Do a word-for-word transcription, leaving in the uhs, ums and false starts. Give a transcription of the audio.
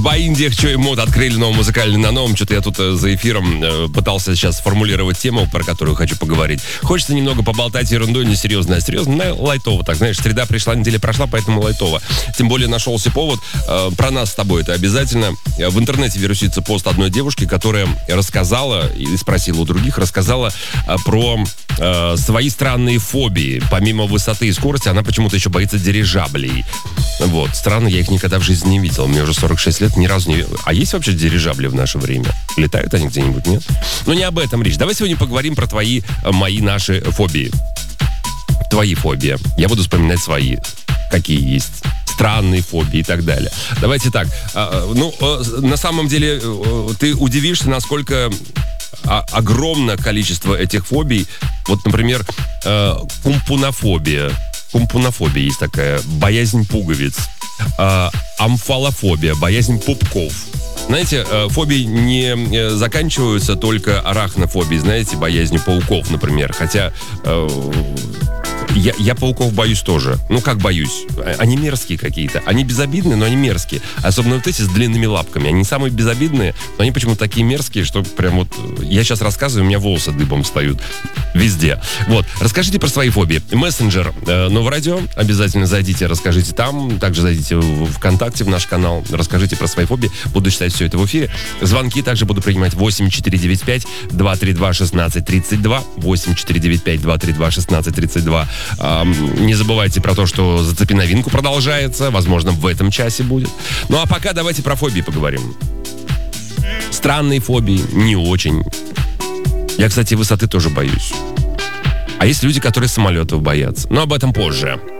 В Индиях что и мод открыли новый музыкальный на новом. Что-то я тут за эфиром пытался сейчас сформулировать тему, про которую хочу поговорить. Хочется немного поболтать ерундой, не серьезно, а серьезно, лайтово. Так, знаешь, среда пришла, неделя прошла, поэтому лайтово. Тем более нашелся повод. Про нас с тобой это обязательно. В интернете вирусится пост одной девушки, которая рассказала, и спросила у других, рассказала про э, свои странные фобии. Помимо высоты и скорости, она почему-то еще боится дирижаблей. Вот. Странно, я их никогда в жизни не видел. Мне уже сорок шесть лет, ни разу не... А есть вообще дирижабли в наше время? Летают они где-нибудь, нет? Но не об этом речь. Давай сегодня поговорим про твои, мои, наши фобии. Твои фобии. Я буду вспоминать свои. Какие есть. Странные фобии и так далее. Давайте так. Э, ну, э, на самом деле, э, ты удивишься, насколько а, огромное количество этих фобий. Вот, например, э, кумпунофобия. Кумпунофобия есть такая. Боязнь пуговиц. Э, амфалофобия. Боязнь пупков. Знаете, э, фобии не э, заканчиваются только арахнофобией. Знаете, боязнью пауков, например. Хотя... Э, Я, я пауков боюсь тоже. Ну, как боюсь? Они мерзкие какие-то. Они безобидные, но они мерзкие. Особенно вот эти с длинными лапками. Они самые безобидные, но они почему-то такие мерзкие, что прям вот... Я сейчас рассказываю, у меня волосы дыбом встают. Везде. Вот. Расскажите про свои фобии. Мессенджер э, Новое радио. Обязательно зайдите, расскажите там. Также зайдите в ВКонтакте, в наш канал. Расскажите про свои фобии. Буду читать все это в эфире. Звонки также буду принимать восемь четыре девять пять два три два шестнадцать тридцать два. восемь четыре девять пять два три два шестнадцать тридцать два. Не забывайте про то, что «Зацепи новинку» продолжается. Возможно, в этом часе будет. Ну а пока давайте про фобии поговорим. Странные фобии, не очень. Я, кстати, высоты тоже боюсь. А есть люди, которые самолетов боятся. Но об этом позже.